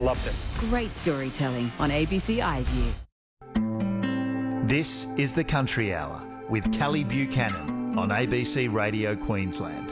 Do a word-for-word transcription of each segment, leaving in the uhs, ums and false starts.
Loved it. Great storytelling on A B C iView. This is the Country Hour with Kelly Buchanan on A B C Radio Queensland.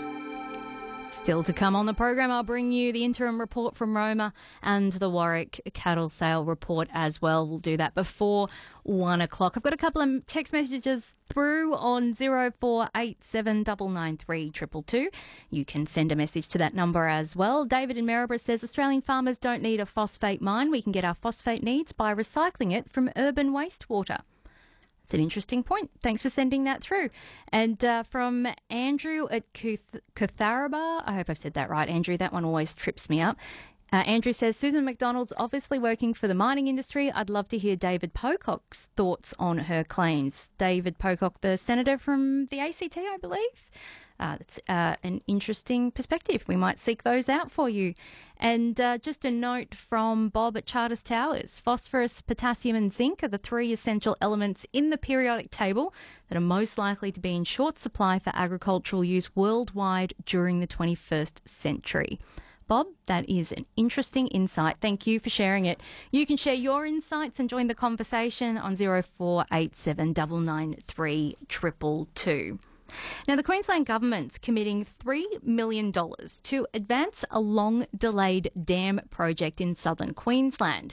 Still to come on the program, I'll bring you the interim report from Roma and the Warwick cattle sale report as well. We'll do that before one o'clock. I've got a couple of text messages through on zero four eight seven nine nine three two two two. You can send a message to that number as well. David in Maryborough says Australian farmers don't need a phosphate mine. We can get our phosphate needs by recycling it from urban wastewater. It's an interesting point. Thanks for sending that through. And uh, from Andrew at Kutharaba, I hope I've said that right, Andrew. That one always trips me up. Uh, Andrew says, Susan McDonald's obviously working for the mining industry. I'd love to hear David Pocock's thoughts on her claims. David Pocock, the senator from the A C T, I believe. Uh, that's uh, an interesting perspective. We might seek those out for you. And uh, just a note from Bob at Charters Towers. Phosphorus, potassium and zinc are the three essential elements in the periodic table that are most likely to be in short supply for agricultural use worldwide during the twenty-first century. Bob, that is an interesting insight. Thank you for sharing it. You can share your insights and join the conversation on zero four eight seven nine nine three two two two. Now, the Queensland Government's committing three million dollars to advance a long-delayed dam project in southern Queensland.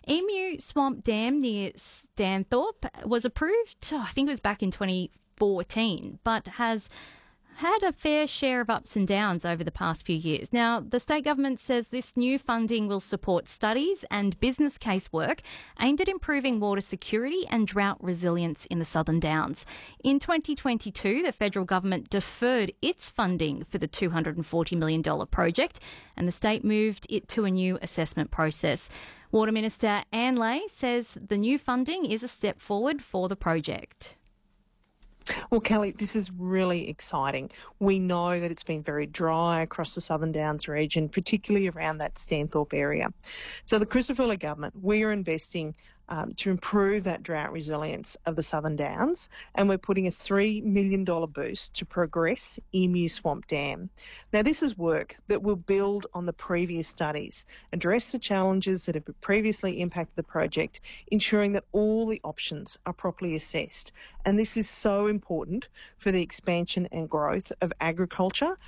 Emu Swamp Dam near Stanthorpe was approved, I think it was back in twenty fourteen, but has had a fair share of ups and downs over the past few years. Now, the state government says this new funding will support studies and business case work aimed at improving water security and drought resilience in the Southern Downs. In twenty twenty-two, the federal government deferred its funding for the two hundred forty million dollars project, and the state moved it to a new assessment process. Water Minister Anne Ley says the new funding is a step forward for the project. Well, Kelly, this is really exciting. We know that it's been very dry across the Southern Downs region, particularly around that Stanthorpe area. So the Christopher government, we are investing um, to improve that drought resilience of the Southern Downs, and we're putting a three million dollars boost to progress Emu Swamp Dam. Now, this is work that will build on the previous studies, address the challenges that have previously impacted the project, ensuring that all the options are properly assessed. And this is so important for the expansion and growth of agriculture